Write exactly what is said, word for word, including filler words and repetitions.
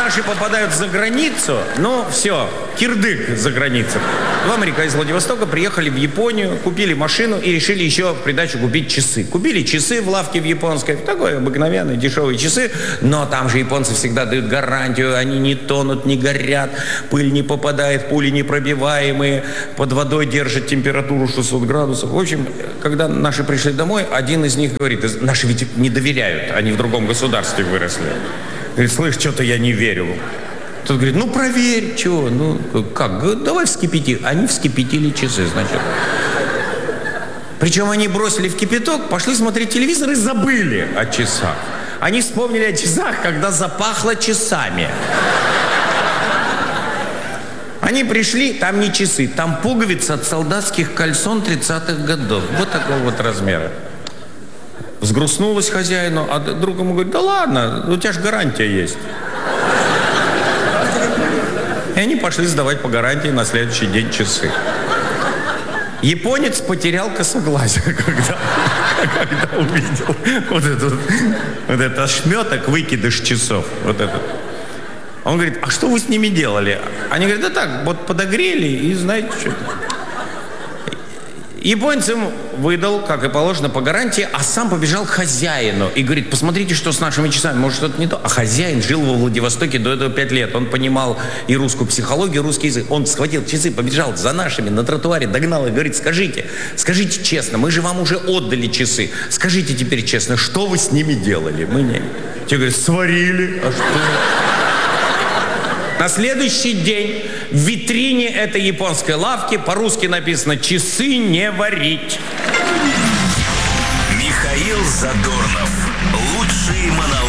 наши попадают за границу, ну, все, кирдык за границу. В Америку из Владивостока приехали в Японию, купили машину и решили еще в придачу купить часы. Купили часы в лавке в японской, такой обыкновенные дешевые часы, но там же японцы всегда дают гарантию, они не тонут, не горят, пыль не попадает, пули непробиваемые, под водой держат температуру шестьсот градусов. В общем, когда наши пришли домой, один из них говорит, наши ведь не доверяют, они в другом государстве выросли. Говорит, слышь, что-то я не верю. Тот говорит, ну проверь, чего, ну как, говорит, давай вскипяти. Они вскипятили часы, значит. Причем они бросили в кипяток, пошли смотреть телевизор и забыли о часах. Они вспомнили о часах, когда запахло часами. Они пришли, там не часы, там пуговицы от солдатских кальсон тридцатых годов. Вот такого вот размера. Взгрустнулась хозяину, а друг ему говорит, да ладно, у тебя же гарантия есть. И они пошли сдавать по гарантии на следующий день часы. Японец потерял косоглазие, когда, когда увидел вот этот, вот этот ошметок, выкидыш часов. Вот этот. Он говорит, а что вы с ними делали? Они говорят, да так, вот подогрели и знаете что. Японец им выдал, как и положено, по гарантии, а сам побежал к хозяину и говорит, посмотрите, что с нашими часами, может, что-то не то. А хозяин жил во Владивостоке до этого пять лет. Он понимал и русскую психологию, и русский язык. Он схватил часы, побежал за нашими на тротуаре, догнал и говорит, скажите, скажите честно, мы же вам уже отдали часы. Скажите теперь честно, что вы с ними делали? Мы не... Те говорят, сварили. А что? На следующий день в витрине этой японской лавки по-русски написано «Часы не варить». Михаил Задорнов. Лучшие монологи.